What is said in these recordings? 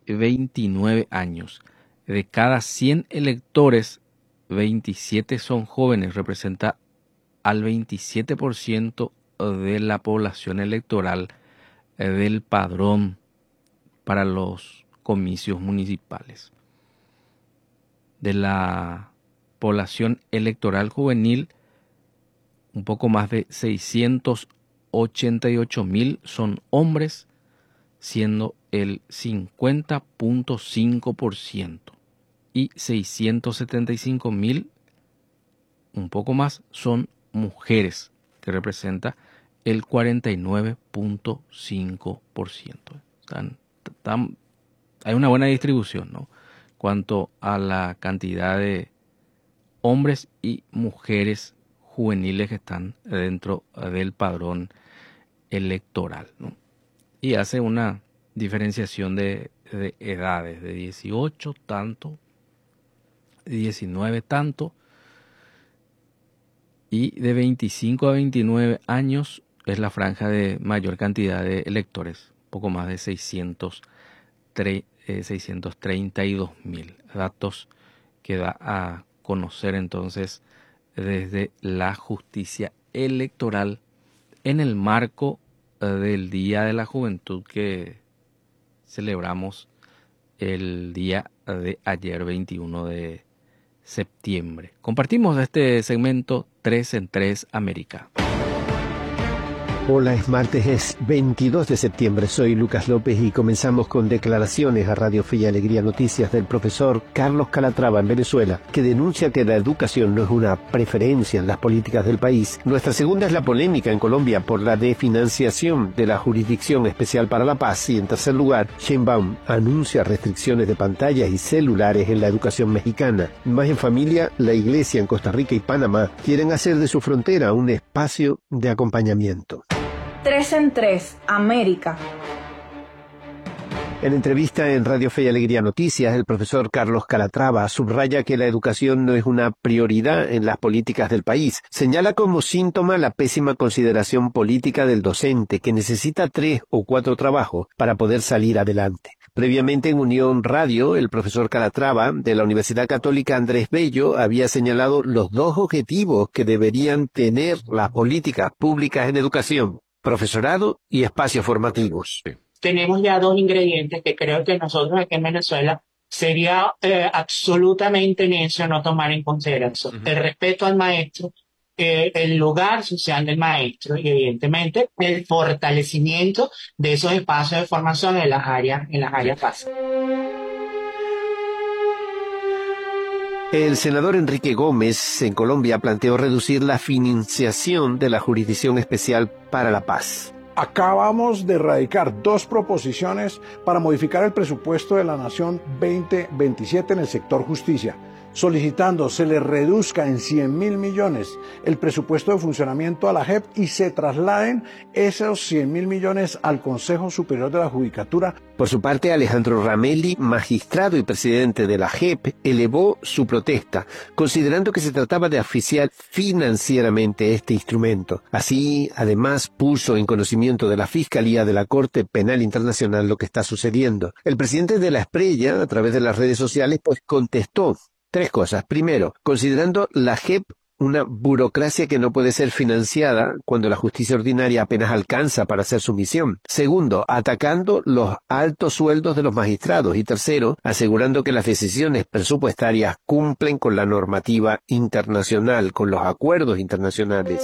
29 años. De cada 100 electores, 27 son jóvenes, representa al 27% de la población electoral del padrón para los comicios municipales. De la población electoral juvenil, un poco más de 688.000 son hombres, siendo el 50.5%, y 675.000, un poco más, son mujeres, que representa el 49.5%. Hay una buena distribución, ¿no?, cuanto a la cantidad de hombres y mujeres juveniles que están dentro del padrón electoral, ¿no? Y hace una diferenciación de edades, de 18 tanto, 19 tanto, y de 25 a 29 años es la franja de mayor cantidad de electores, poco más de 632.000 datos que da a conocer entonces desde la justicia electoral en el marco del Día de la Juventud que celebramos el día de ayer, 21 de septiembre. Compartimos este segmento 3 en 3 América. Hola, es martes, es 22 de septiembre. Soy Lucas López y comenzamos con declaraciones a Radio Fe y Alegría Noticias del profesor Carlos Calatrava en Venezuela, que denuncia que la educación no es una preferencia en las políticas del país. Nuestra segunda es la polémica en Colombia por la definanciación de la Jurisdicción Especial para la Paz. Y en tercer lugar, Sheinbaum anuncia restricciones de pantallas y celulares en la educación mexicana. Más en familia, la Iglesia en Costa Rica y Panamá quieren hacer de su frontera un espacio de acompañamiento. 3 en 3, América. En entrevista en Radio Fe y Alegría Noticias, el profesor Carlos Calatrava subraya que la educación no es una prioridad en las políticas del país. Señala como síntoma la pésima consideración política del docente, que necesita 3 o 4 trabajos para poder salir adelante. Previamente en Unión Radio, el profesor Calatrava de la Universidad Católica Andrés Bello había señalado los 2 objetivos que deberían tener las políticas públicas en educación: profesorado y espacios formativos. Tenemos ya 2 ingredientes que creo que nosotros aquí en Venezuela sería absolutamente necio no tomar en consideración. El respeto al maestro, el lugar social del maestro y evidentemente el fortalecimiento de esos espacios de formación en las áreas básicas. El senador Enrique Gómez en Colombia planteó reducir la financiación de la Jurisdicción Especial para la Paz. Acabamos de erradicar 2 proposiciones para modificar el presupuesto de la Nación 2027 en el sector justicia, solicitando se le reduzca en 100.000 millones el presupuesto de funcionamiento a la JEP y se trasladen esos 100.000 millones al Consejo Superior de la Judicatura. Por su parte, Alejandro Ramelli, magistrado y presidente de la JEP, elevó su protesta, considerando que se trataba de asfixiar financieramente este instrumento. Así, además, puso en conocimiento de la Fiscalía de la Corte Penal Internacional lo que está sucediendo. El presidente de la Esprella, a través de las redes sociales, contestó 3 cosas. Primero, considerando la JEP una burocracia que no puede ser financiada cuando la justicia ordinaria apenas alcanza para hacer su misión. Segundo, atacando los altos sueldos de los magistrados. Y tercero, asegurando que las decisiones presupuestarias cumplen con la normativa internacional, con los acuerdos internacionales.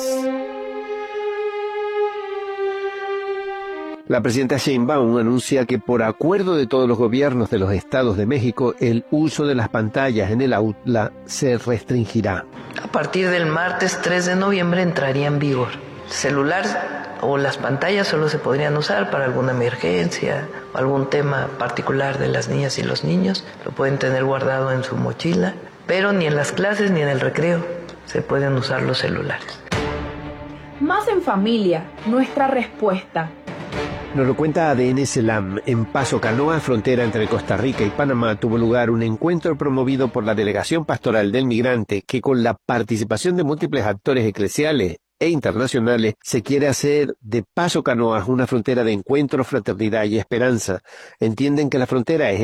La presidenta Sheinbaum anuncia que por acuerdo de todos los gobiernos de los estados de México, el uso de las pantallas en el aula se restringirá. A partir del martes 3 de noviembre entraría en vigor. El celular o las pantallas solo se podrían usar para alguna emergencia o algún tema particular de las niñas y los niños. Lo pueden tener guardado en su mochila, pero ni en las clases ni en el recreo se pueden usar los celulares. Más en familia, nuestra respuesta. Nos lo cuenta ADN Selam. En Paso Canoa, frontera entre Costa Rica y Panamá, tuvo lugar un encuentro promovido por la Delegación Pastoral del Migrante que, con la participación de múltiples actores eclesiales e internacionales, se quiere hacer de Paso Canoa una frontera de encuentro, fraternidad y esperanza. Entienden que la frontera es